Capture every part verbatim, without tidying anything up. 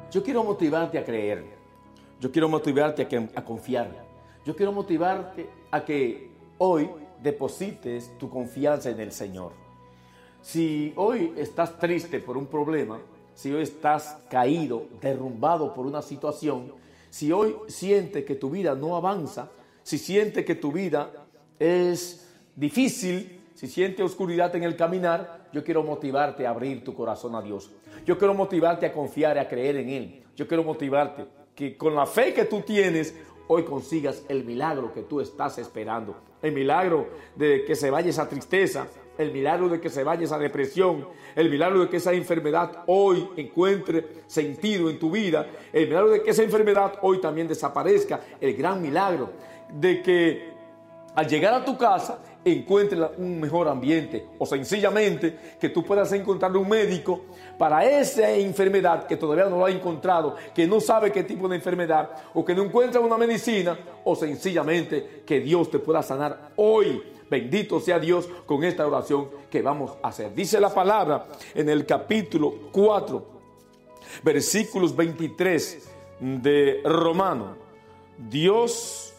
yo quiero motivarte a creer. Yo quiero motivarte a, que, a confiar. Yo quiero motivarte a que hoy deposites tu confianza en el Señor. Si hoy estás triste por un problema, si hoy estás caído, derrumbado por una situación, si hoy sientes que tu vida no avanza, si sientes que tu vida es difícil, si sientes oscuridad en el caminar, yo quiero motivarte a abrir tu corazón a Dios. Yo quiero motivarte a confiar y a creer en Él. Yo quiero motivarte que con la fe que tú tienes, hoy consigas el milagro que tú estás esperando. El milagro de que se vaya esa tristeza, el milagro de que se vaya esa depresión, el milagro de que esa enfermedad hoy encuentre sentido en tu vida, el milagro de que esa enfermedad hoy también desaparezca, el gran milagro de que al llegar a tu casa encuentres un mejor ambiente, o sencillamente que tú puedas encontrar un médico para esa enfermedad que todavía no lo ha encontrado, que no sabe qué tipo de enfermedad, o que no encuentra una medicina, o sencillamente que Dios te pueda sanar hoy. Bendito sea Dios con esta oración que vamos a hacer. Dice la palabra en el capítulo cuatro, versículos veintitrés de Romano. Dios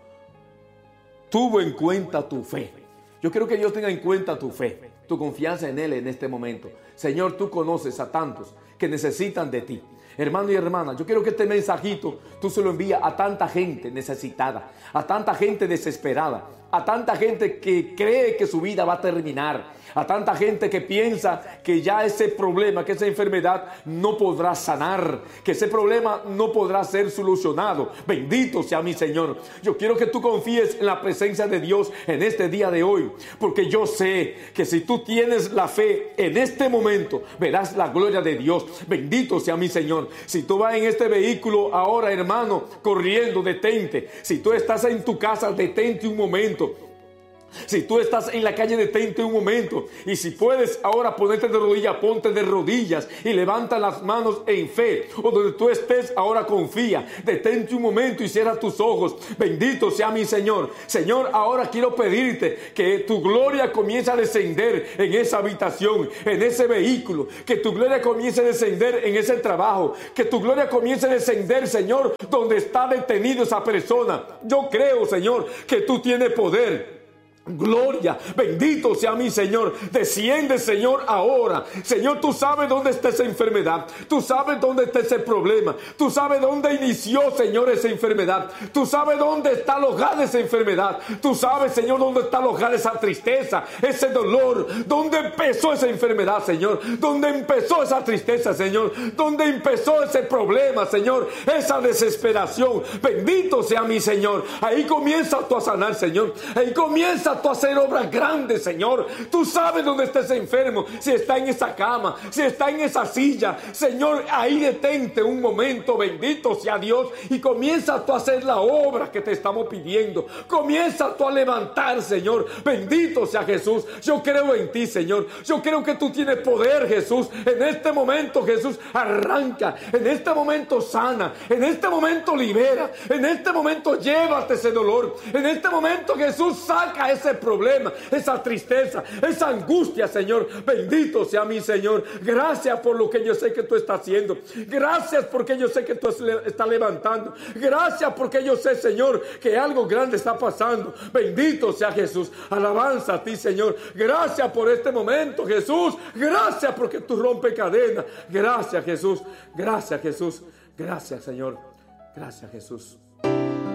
tuvo en cuenta tu fe. Yo quiero que Dios tenga en cuenta tu fe, tu confianza en Él en este momento. Señor, tú conoces a tantos que necesitan de ti. Hermano y hermana, yo quiero que este mensajito tú se lo envías a tanta gente necesitada, a tanta gente desesperada, a tanta gente que cree que su vida va a terminar, a tanta gente que piensa que ya ese problema, que esa enfermedad no podrá sanar, que ese problema no podrá ser solucionado. Bendito sea mi Señor. Yo quiero que tú confíes en la presencia de Dios en este día de hoy, porque yo sé que si tú tienes la fe en este momento, verás la gloria de Dios. Bendito sea mi Señor. Si tú vas en este vehículo ahora, hermano, corriendo, detente. Si tú estás en tu casa, detente un momento. Si tú estás en la calle, detente un momento. Y si puedes ahora ponerte de rodillas, ponte de rodillas y levanta las manos en fe. O donde tú estés ahora, confía. Detente un momento y cierra tus ojos. Bendito sea mi Señor. Señor, ahora quiero pedirte que tu gloria comience a descender en esa habitación, en ese vehículo. Que tu gloria comience a descender en ese trabajo. Que tu gloria comience a descender, Señor, donde está detenido esa persona. Yo creo, Señor, que tú tienes poder. Gloria, bendito sea mi Señor. Desciende, Señor, ahora. Señor, tú sabes dónde está esa enfermedad. Tú sabes dónde está ese problema. Tú sabes dónde inició, Señor, esa enfermedad. Tú sabes dónde está alojada esa enfermedad. Tú sabes, Señor, dónde está alojada esa tristeza, ese dolor. Dónde empezó esa enfermedad, Señor. Dónde empezó esa tristeza, Señor. Dónde empezó ese problema, Señor. Esa desesperación. Bendito sea mi Señor. Ahí comienza tú a sanar, Señor. Ahí comienza tú a hacer obras grandes, Señor. Tú sabes dónde está ese enfermo, si está en esa cama, si está en esa silla. Señor, ahí detente un momento, bendito sea Dios, y comienza tú a hacer la obra que te estamos pidiendo. Comienza tú a levantar, Señor. Bendito sea Jesús. Yo creo en ti, Señor. Yo creo que tú tienes poder, Jesús. En este momento, Jesús, arranca. En este momento sana. En este momento libera. En este momento llévate ese dolor. En este momento, Jesús, saca ese ese problema, esa tristeza, esa angustia, Señor. Bendito sea mi Señor. Gracias por lo que yo sé que tú estás haciendo. Gracias porque yo sé que tú estás levantando. Gracias porque yo sé, Señor, que algo grande está pasando. Bendito sea Jesús. Alabanza a ti, Señor. Gracias por este momento, Jesús. Gracias porque tú rompes cadenas. Gracias, Jesús. Gracias, Jesús. Gracias, Señor. Gracias, Jesús.